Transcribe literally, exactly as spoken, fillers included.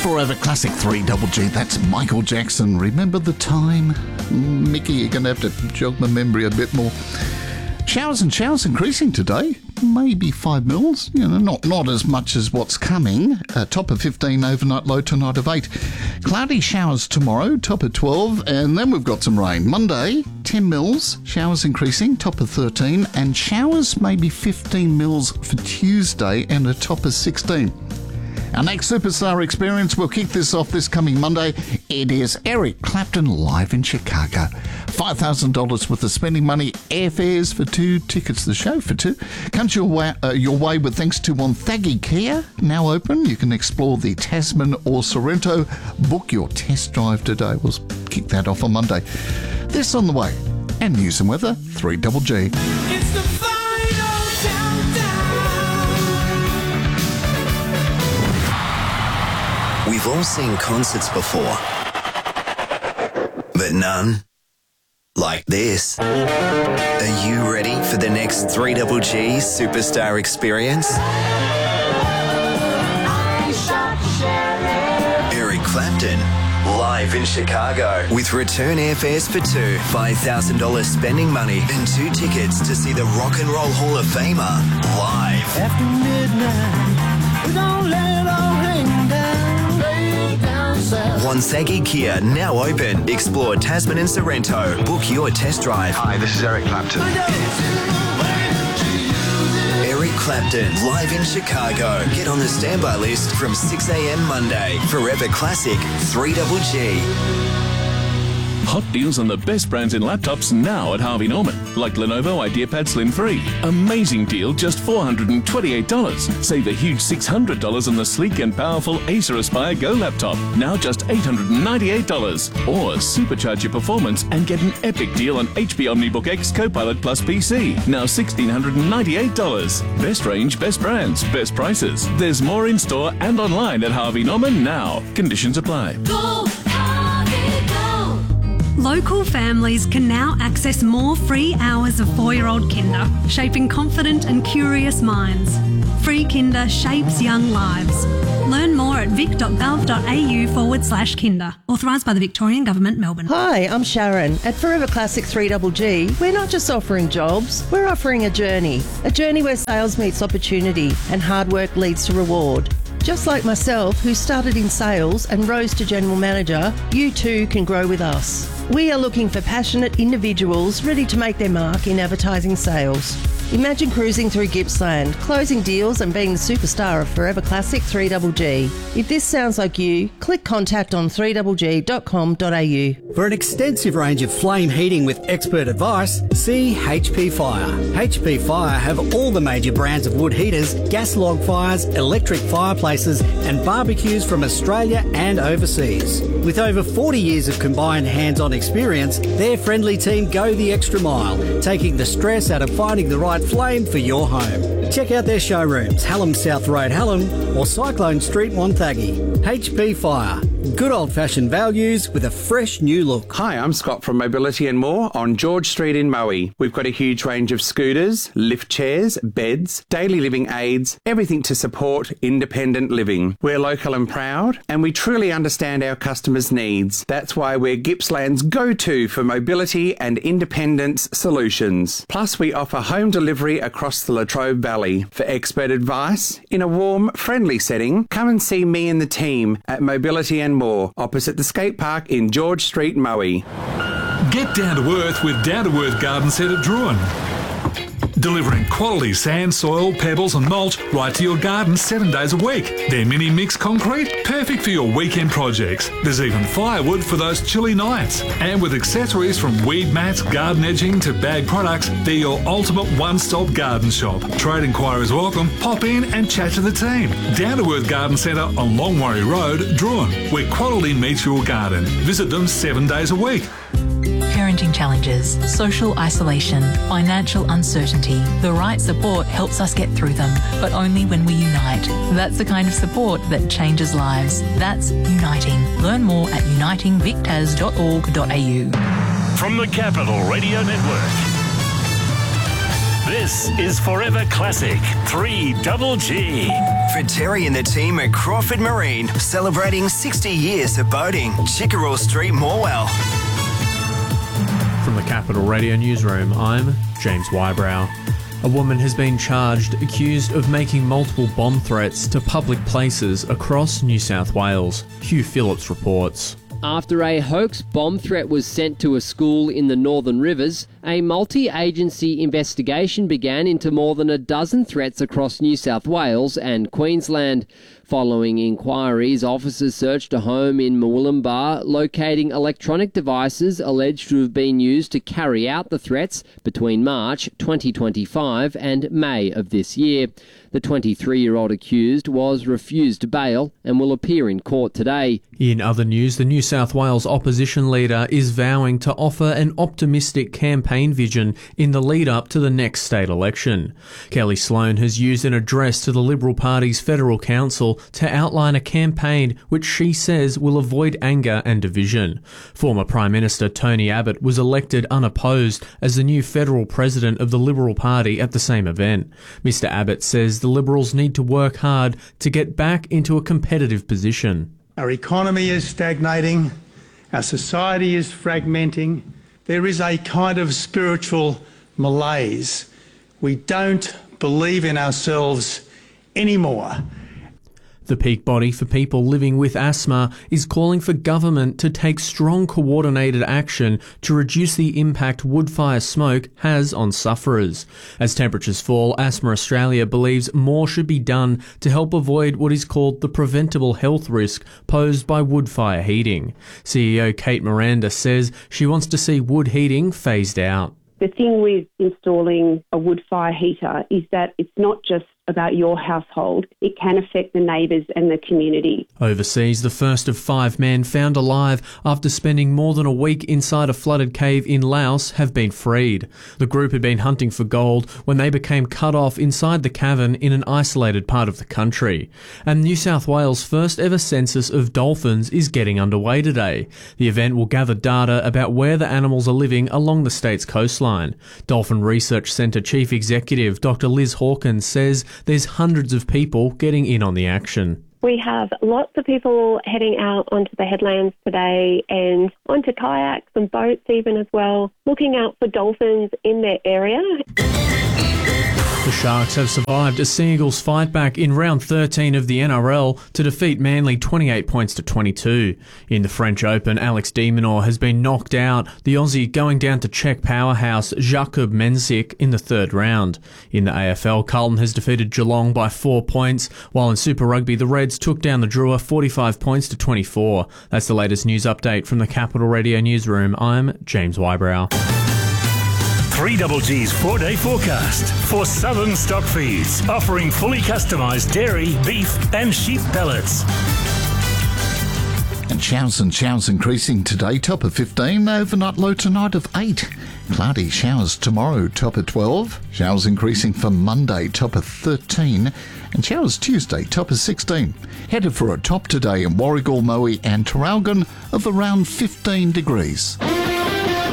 Forever Classic three double G, that's Michael Jackson. Remember the time? Mickey, you're going to have to jog my memory a bit more. Showers and showers increasing today. Maybe five mils, you know, not not as much as what's coming. Uh, top of fifteen overnight, low tonight of eight. Cloudy showers tomorrow, top of twelve, and then we've got some rain. Monday, ten mils, showers increasing, top of thirteen, and showers maybe fifteen mils for Tuesday and a top of sixteen. Our next Superstar Experience will kick this off this coming Monday. It is Eric Clapton live in Chicago. five thousand dollars worth of spending money, airfares for two, tickets to the show for two. Comes your way, uh, your way with thanks to Wonthaggi Kia, now open. You can explore the Tasman or Sorrento. Book your test drive today. We'll kick that off on Monday. This on the way. And news and weather, three double G. It's the final countdown. We've all seen concerts before, but none like this. Are you ready for the next three double G Superstar Experience? Eric Clapton, live in Chicago, with return airfares for two, five thousand dollars spending money, and two tickets to see the Rock and Roll Hall of Famer live. After midnight, we don't let it all hang down, lay down south. Wonthaggi Kia, now open. Explore Tasman and Sorrento. Book your test drive. Hi, this is Eric Clapton. Eric Clapton, live in Chicago. Get on the standby list from six a.m. Monday. Forever Classic, three double G. Hot deals on the best brands in laptops now at Harvey Norman, like Lenovo IdeaPad Slim three. Amazing deal, just four hundred twenty-eight dollars. Save a huge six hundred dollars on the sleek and powerful Acer Aspire Go laptop, now just eight hundred ninety-eight dollars. Or supercharge your performance and get an epic deal on H P OmniBook X Copilot Plus P C, now one thousand six hundred ninety-eight dollars. Best range, best brands, best prices. There's more in store and online at Harvey Norman now. Conditions apply. Go, Harvey, go! Local families can now access more free hours of four-year-old Kinder, shaping confident and curious minds. Free Kinder shapes young lives. Learn more at vic.gov.au forward slash Kinder. Authorised by the Victorian Government, Melbourne. Hi, I'm Sharon. At Forever Classic three double G, we're not just offering jobs, we're offering a journey. A journey where sales meets opportunity and hard work leads to reward. Just like myself, who started in sales and rose to general manager, you too can grow with us. We are looking for passionate individuals ready to make their mark in advertising sales. Imagine cruising through Gippsland, closing deals and being the superstar of Forever Classic three double G. If this sounds like you, click contact on three double g dot com dot a u. For an extensive range of flame heating with expert advice, see H P Fire. H P Fire have all the major brands of wood heaters, gas log fires, electric fireplaces and barbecues from Australia and overseas. With over forty years of combined hands-on experience, their friendly team go the extra mile, taking the stress out of finding the right flame for your home. Check out their showrooms, Hallam South Road, Hallam, or Cyclone Street, Wonthaggi. H P Fire. Good old-fashioned values with a fresh new look. Hi, I'm Scott from Mobility and More on George Street in Moe. We've got a huge range of scooters, lift chairs, beds, daily living aids, everything to support independent living. We're local and proud, and we truly understand our customers' needs. That's why we're Gippsland's go-to for mobility and independence solutions. Plus, we offer home delivery across the Latrobe Valley. For expert advice, in a warm, friendly setting, come and see me and the team at Mobility and More, opposite the skate park in George Street, Moe. Get down to earth with Down to Earth Garden Centre Druin. Delivering quality sand, soil, pebbles and mulch right to your garden seven days a week. Their mini mix concrete, perfect for your weekend projects. There's even firewood for those chilly nights. And with accessories from weed mats, garden edging to bag products, they're your ultimate one-stop garden shop. Trade inquiries welcome. Pop in and chat to the team. Down to Earth Garden Centre on Longwarry Road, Druin, where quality meets your garden. Visit them seven days a week. Parenting challenges, social isolation, financial uncertainty. The right support helps us get through them, but only when we unite. That's the kind of support that changes lives. That's uniting. Learn more at uniting vic t a s dot org dot a u. From the Capital Radio Network, this This is Forever Classic three Double G. For Terry and the team at Crawford Marine, celebrating sixty years of boating. Chickerell Street, Morwell. From the Capital Radio Newsroom, I'm James Wybrow. A woman has been charged, accused of making multiple bomb threats to public places across New South Wales. Hugh Phillips reports. After a hoax bomb threat was sent to a school in the Northern Rivers, a multi-agency investigation began into more than a dozen threats across New South Wales and Queensland. Following inquiries, officers searched a home in Murwillumbah, locating electronic devices alleged to have been used to carry out the threats between March twenty twenty-five and May of this year. The twenty-three-year-old accused was refused bail and will appear in court today. In other news, the New South Wales opposition leader is vowing to offer an optimistic campaign vision in the lead-up to the next state election. Kelly Sloan has used an address to the Liberal Party's Federal Council to outline a campaign which she says will avoid anger and division. Former Prime Minister Tony Abbott was elected unopposed as the new federal president of the Liberal Party at the same event. Mister Abbott says the Liberals need to work hard to get back into a competitive position. Our economy is stagnating, our society is fragmenting, there is a kind of spiritual malaise. We don't believe in ourselves anymore. The peak body for people living with asthma is calling for government to take strong coordinated action to reduce the impact wood fire smoke has on sufferers. As temperatures fall, Asthma Australia believes more should be done to help avoid what is called the preventable health risk posed by wood fire heating. C E O Kate Miranda says she wants to see wood heating phased out. The thing with installing a wood fire heater is that it's not just about your household. It can affect the neighbours and the community. Overseas, the first of five men found alive after spending more than a week inside a flooded cave in Laos have been freed. The group had been hunting for gold when they became cut off inside the cavern in an isolated part of the country. And New South Wales' first ever census of dolphins is getting underway today. The event will gather data about where the animals are living along the state's coastline. Dolphin Research Centre Chief Executive Doctor Liz Hawkins says there's hundreds of people getting in on the action. We have lots of people heading out onto the headlands today and onto kayaks and boats even as well, looking out for dolphins in their area. The Sharks have survived a Seagulls fight back in round thirteen of the N R L to defeat Manly twenty-eight points to twenty-two. In the French Open, Alex de Minaur has been knocked out, the Aussie going down to Czech powerhouse Jakub Mensik in the third round. In the A F L, Carlton has defeated Geelong by four points, while in Super Rugby, the Reds took down the Drua forty-five points to twenty-four. That's the latest news update from the Capital Radio Newsroom. I'm James Wybrow. three Double G's four-day forecast for Southern Stock Feeds, offering fully customised dairy, beef and sheep pellets. And showers and showers increasing today, top of fifteen, overnight low tonight of eight. Cloudy showers tomorrow, top of twelve. Showers increasing for Monday, top of thirteen. And showers Tuesday, top of sixteen. Headed for a top today in Warragul, Moe and Traralgon of around fifteen degrees.